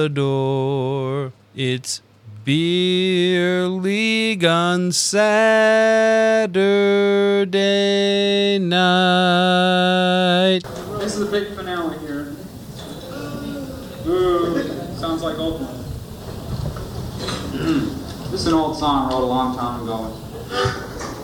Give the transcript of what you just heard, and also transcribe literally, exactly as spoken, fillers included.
the door. It's Beer League on Saturday night. This is the big finale here. Ooh, sounds like Ultimate. This is an old song I wrote a long time ago.